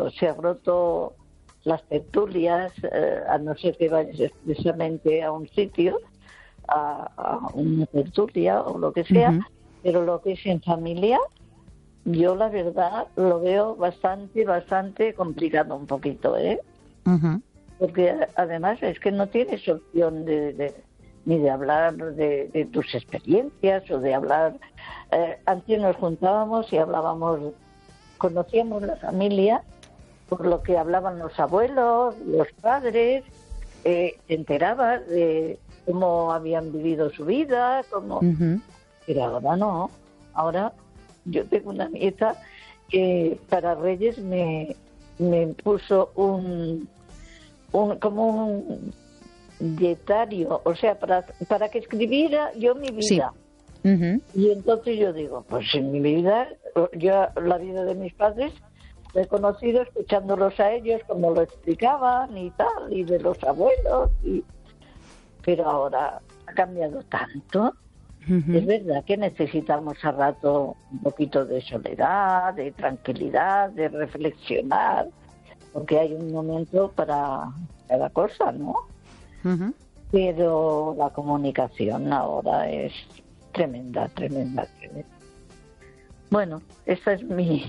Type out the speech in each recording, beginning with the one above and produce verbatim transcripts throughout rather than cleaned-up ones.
roto, se ha roto las tertulias, eh, a no ser que vayas expresamente a un sitio, a, a una tertulia o lo que sea, uh-huh. pero lo que es en familia, yo la verdad lo veo bastante, bastante complicado un poquito, ¿eh? Uh-huh. Porque además es que no tienes opción de, de ni de hablar de, de tus experiencias o de hablar. Eh, antes nos juntábamos y hablábamos, conocíamos la familia por lo que hablaban los abuelos, los padres, eh, te enterabas de cómo habían vivido su vida, cómo... Uh-huh. Pero ahora no, ahora yo tengo una nieta que para Reyes me, me puso un, un como un dietario, o sea, para, para que escribiera yo mi vida. Sí. Uh-huh. Y entonces yo digo, pues en mi vida, yo la vida de mis padres he conocido escuchándolos a ellos como lo explicaban y tal, y de los abuelos, y... pero ahora ha cambiado tanto. Uh-huh. Es verdad que necesitamos a rato un poquito de soledad, de tranquilidad, de reflexionar, porque hay un momento para cada cosa, ¿no? Uh-huh. Pero la comunicación ahora es tremenda, tremenda, tremenda. Bueno, esta es mi...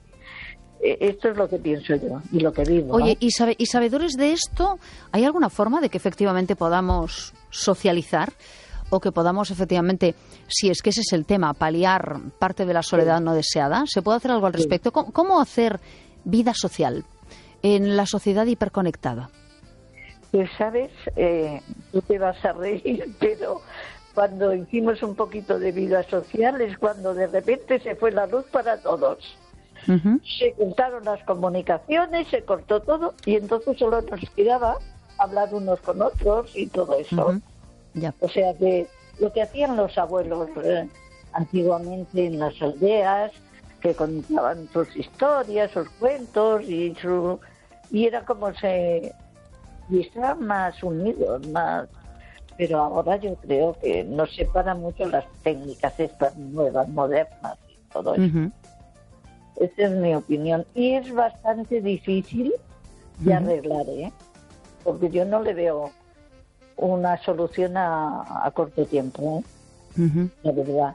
Esto es lo que pienso yo y lo que vivo. Oye, ¿eh? ¿y, sabe, ¿y sabedores de esto? ¿Hay alguna forma de que efectivamente podamos socializar o que podamos efectivamente, si es que ese es el tema, paliar parte de la soledad sí. no deseada? ¿Se puede hacer algo al respecto? Sí. ¿Cómo, ¿Cómo hacer vida social en la sociedad hiperconectada? Pues sabes, eh, tú te vas a reír, pero cuando hicimos un poquito de vida social es cuando de repente se fue la luz para todos. Uh-huh. Se cortaron las comunicaciones, se cortó todo y entonces solo nos quedaba hablar unos con otros y todo eso. Uh-huh. Ya. O sea que lo que hacían los abuelos eh, antiguamente en las aldeas, que contaban sus historias, sus cuentos y su y era como se y estaban más unidos, más. Pero ahora yo creo que nos separan mucho las técnicas estas nuevas, modernas y todo eso. Uh-huh. Esa es mi opinión. Y es bastante difícil de arreglar, ¿eh? Porque yo no le veo una solución a, a corto tiempo, ¿eh? Uh-huh. La verdad.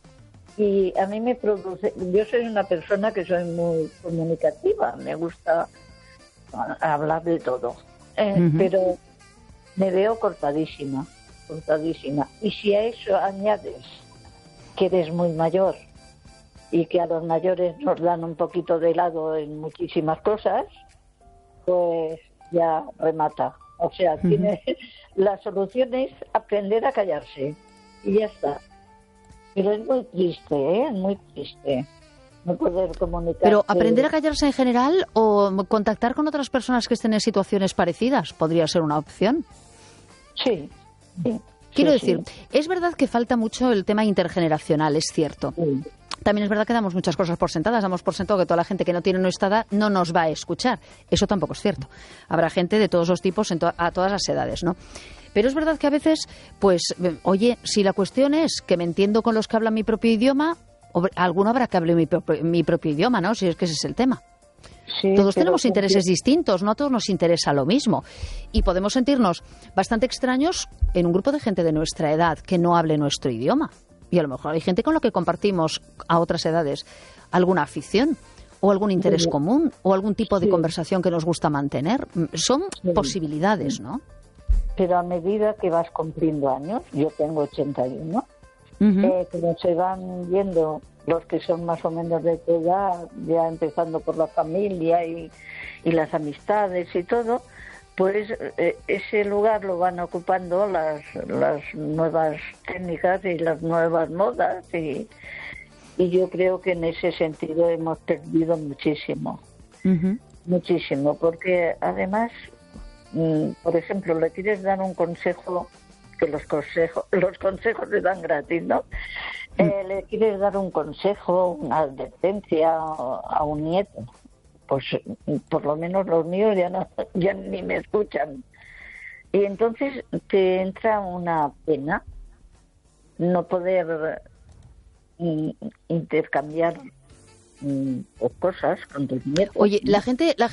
Y a mí me produce... Yo soy una persona que soy muy comunicativa. Me gusta hablar de todo. Eh, uh-huh. Pero me veo cortadísima, cortadísima. Y si a eso añades que eres muy mayor... y que a los mayores nos dan un poquito de lado en muchísimas cosas, pues ya remata. O sea, uh-huh. tiene, la solución es aprender a callarse y ya está. Pero es muy triste, ¿eh? Muy triste no poder comunicar. Pero aprender a callarse en general o contactar con otras personas que estén en situaciones parecidas podría ser una opción. Sí, sí. Quiero sí, decir, sí. es verdad que falta mucho el tema intergeneracional, es cierto. Sí. También es verdad que damos muchas cosas por sentadas, damos por sentado que toda la gente que no tiene nuestra edad no nos va a escuchar. Eso tampoco es cierto. Habrá gente de todos los tipos en to- a todas las edades, ¿no? Pero es verdad que a veces, pues, oye, si la cuestión es que me entiendo con los que hablan mi propio idioma, alguno habrá que hable mi, propio, mi propio idioma, ¿no? Si es que ese es el tema. Sí, todos tenemos intereses porque... distintos, no a todos nos interesa lo mismo. Y podemos sentirnos bastante extraños en un grupo de gente de nuestra edad que no hable nuestro idioma. Y a lo mejor hay gente con la que compartimos a otras edades alguna afición o algún interés sí. común o algún tipo de sí. conversación que nos gusta mantener. Son sí. posibilidades, ¿no? Pero a medida que vas cumpliendo años, yo tengo ochenta y uno, uh-huh. eh, como se van viendo los que son más o menos de tu edad, ya empezando por la familia y, y las amistades y todo, pues eh, ese lugar lo van ocupando las, las nuevas técnicas y las nuevas modas y, y yo creo que en ese sentido hemos perdido muchísimo, uh-huh. muchísimo, porque además, mm, por ejemplo, le quieres dar un consejo, que los consejos, los consejos se dan gratis, ¿no? Uh-huh. Eh, le quieres dar un consejo, una advertencia a un nieto. Pues por lo menos los míos ya no ya ni me escuchan. Y entonces te entra una pena no poder mm, intercambiar mm, cosas con tus nietos. Oye, la gente... La